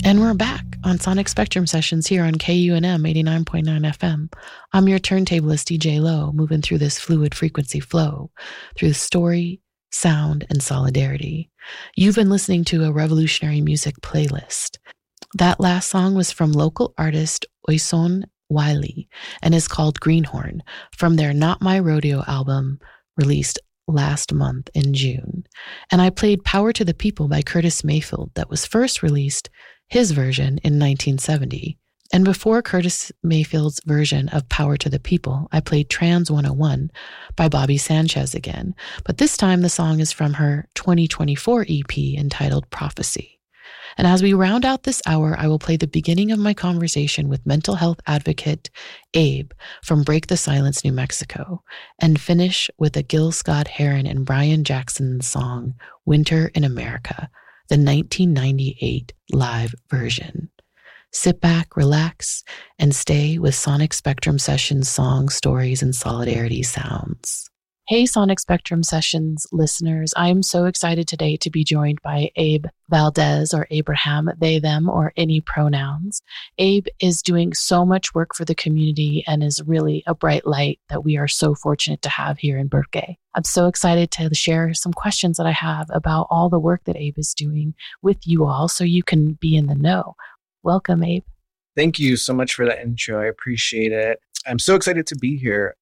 And we're back on Sonic Spectrum Sessions here on KUNM 89.9 FM. I'm your turntablist, DJ Low, moving through this fluid frequency flow through story, sound, and solidarity. You've been listening to a revolutionary music playlist. That last song was from local artist Oison Wiley and is called Greenhorn from their Not My Rodeo album released last month in June. And I played Power to the People by Curtis Mayfield that was first released, his version, in 1970. And before Curtis Mayfield's version of Power to the People, I played Trans 101 by Bobby Sanchez again. But this time the song is from her 2024 EP entitled Prophecy. And as we round out this hour, I will play the beginning of my conversation with mental health advocate Abe from Break the Silence, New Mexico, and finish with a Gil Scott-Heron and Brian Jackson song, Winter in America, the 1998 live version. Sit back, relax, and stay with Sonic Spectrum Sessions songs, stories, and solidarity sounds. Hey, Sonic Spectrum Sessions listeners. I am so excited today to be joined by Abe Valdez, or Abraham, they, them, or any pronouns. Abe is doing so much work for the community and is really a bright light that we are so fortunate to have here in Berkeley. I'm so excited to share some questions that I have about all the work that Abe is doing with you all so you can be in the know. Welcome, Abe. Thank you so much for that intro. I appreciate it. I'm so excited to be here.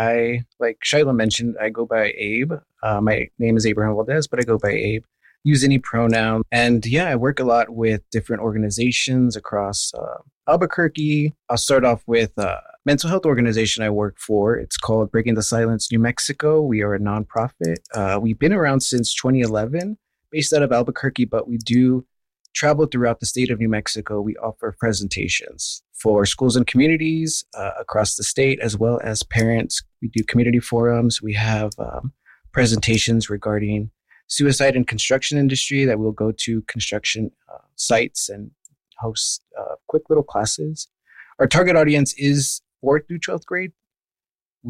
Like Shyla mentioned, I go by Abe. My name is Abraham Valdez, but I go by Abe. Use any pronoun. And yeah, I work a lot with different organizations across Albuquerque. I'll start off with a mental health organization I work for. It's called Breaking the Silence, New Mexico. We are a nonprofit. We've been around since 2011, based out of Albuquerque, but we do travel throughout the state of New Mexico. We offer presentations for schools and communities across the state, as well as parents. We do community forums. We have presentations regarding suicide and construction industry that we'll go to construction sites and host quick little classes. Our target audience is 4th through 12th grade,